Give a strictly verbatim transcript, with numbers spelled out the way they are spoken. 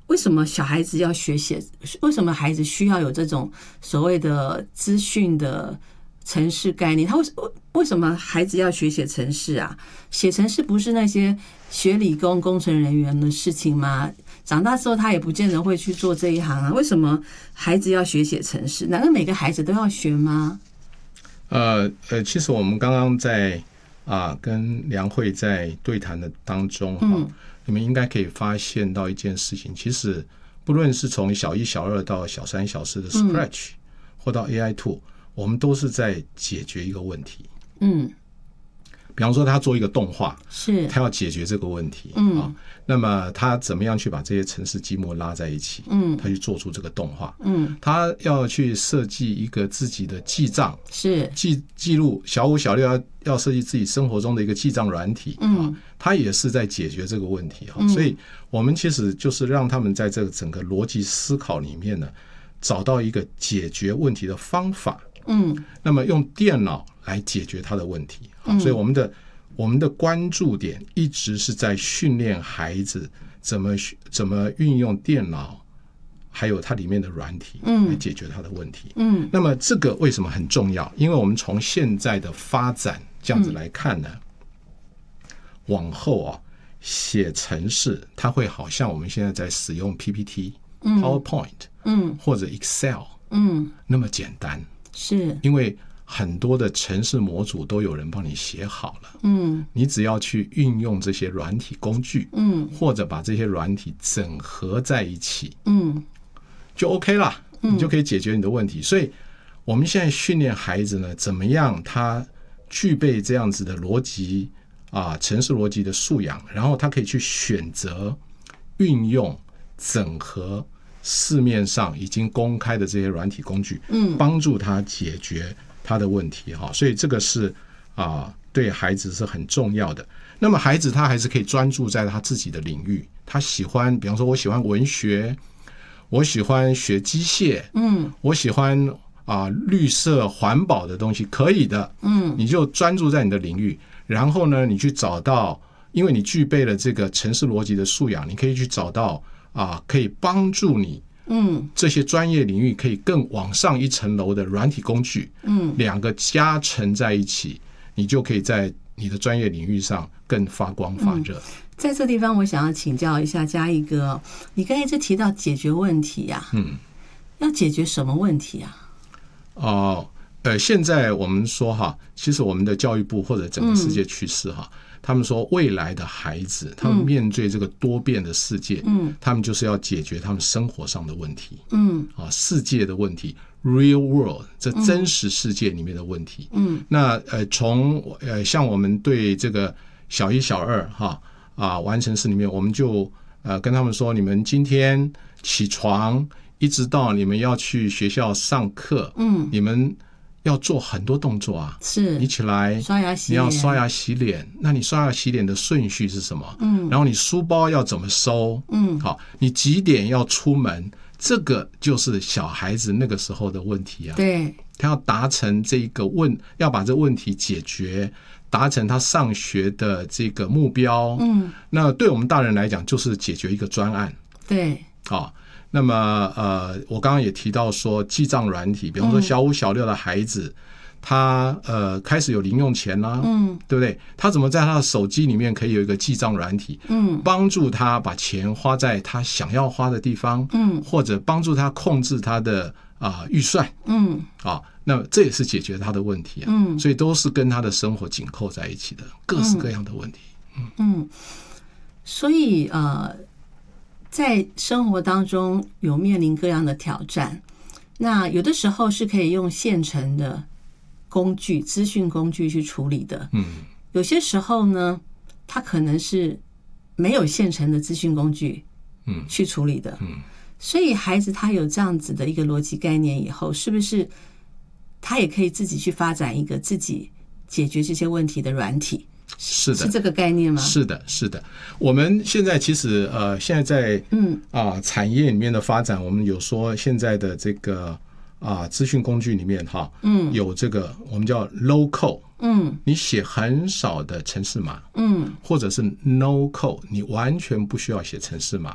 为什么小孩子要学写？为什么孩子需要有这种所谓的资讯的程式概念？他为为什么孩子要学写程式啊？写程式不是那些学理工工程人员的事情吗？长大之后他也不见得会去做这一行啊。为什么孩子要学写程式？难道每个孩子都要学吗？ 呃呃，其实我们刚刚在啊跟梁慧在对谈的当中哈。嗯，你们应该可以发现到一件事情，其实不论是从小一、小二到小三、小四的 Scratch，、嗯、或到 A I Tool， 我们都是在解决一个问题。嗯，比方说他做一个动画，是他要解决这个问题。嗯、啊，那么他怎么样去把这些程式积木拉在一起？嗯，他去做出这个动画。嗯，他要去设计一个自己的记账，是记记录小五、小六要要设计自己生活中的一个记账软体。嗯。啊，他也是在解决这个问题。嗯，所以我们其实就是让他们在这个整个逻辑思考里面呢，找到一个解决问题的方法。嗯，那么用电脑来解决他的问题。嗯，所以我们的我们的关注点一直是在训练孩子怎么怎么运用电脑，还有它里面的软体来解决他的问题。嗯，那么这个为什么很重要？因为我们从现在的发展这样子来看呢，嗯，往后啊，写程式它会好像我们现在在使用 P P T、PowerPoint，嗯，或者 Excel，嗯，那么简单。是因为很多的程式模组都有人帮你写好了，嗯，你只要去运用这些软体工具，嗯，或者把这些软体整合在一起，嗯，就 OK 了，你就可以解决你的问题。所以我们现在训练孩子呢，怎么样他具备这样子的逻辑啊，程式逻辑的素养，然后他可以去选择运用整合市面上已经公开的这些软体工具，嗯，帮助他解决他的问题哈。所以这个是啊，对孩子是很重要的。那么孩子他还是可以专注在他自己的领域，他喜欢，比方说我喜欢文学，我喜欢学机械，嗯，我喜欢啊绿色环保的东西，可以的，嗯，你就专注在你的领域，然后呢，你去找到，因为你具备了这个程式逻辑的素养，你可以去找到啊，可以帮助你，嗯，这些专业领域可以更往上一层楼的软体工具，嗯，两个加成在一起，你就可以在你的专业领域上更发光发热。嗯， 在这地方，我想要请教一下嘉义哥，你刚才一直提到解决问题呀，啊，嗯，要解决什么问题啊？ 哦，呃，现在我们说哈，其实我们的教育部或者整个世界趋势哈。嗯，他们说未来的孩子他们面对这个多变的世界，嗯，他们就是要解决他们生活上的问题，嗯，啊，世界的问题 real world 这真实世界里面的问题，嗯，那呃从呃像我们对这个小一小二哈啊完成式里面，我们就呃跟他们说，你们今天起床一直到你们要去学校上课，嗯，你们要做很多动作啊，是你起来刷牙洗脸， 你要刷牙洗脸，那你刷牙洗脸的顺序是什么？嗯，然后你书包要怎么收？嗯，好，你几点要出门？这个就是小孩子那个时候的问题啊。对，他要达成这个问，要把这个问题解决，达成他上学的这个目标。嗯，那对我们大人来讲，就是解决一个专案。对，好。那么呃，我刚刚也提到说记账软体，比方说小五小六的孩子，嗯，他呃开始有零用钱啦，嗯，对不对？他怎么在他的手机里面可以有一个记账软体，嗯，帮助他把钱花在他想要花的地方，嗯，或者帮助他控制他的啊、呃、预算，嗯，啊，那么这也是解决他的问题啊，嗯，所以都是跟他的生活紧扣在一起的，各式各样的问题，嗯， 嗯，所以呃。在生活当中有面临各样的挑战，那有的时候是可以用现成的工具、资讯工具去处理的。嗯，有些时候呢，它可能是没有现成的资讯工具，嗯，去处理的。嗯，所以孩子他有这样子的一个逻辑概念以后，是不是他也可以自己去发展一个自己解决这些问题的软体？ 是的， 是这个概念吗？ 是的，是的。我们现在其实呃，现在在嗯啊产业里面的发展，我们有说现在的这个啊资讯工具里面哈，嗯，有这个我们叫 low code， 嗯，你写很少的程式码，嗯，或者是 no code， 你完全不需要写程式码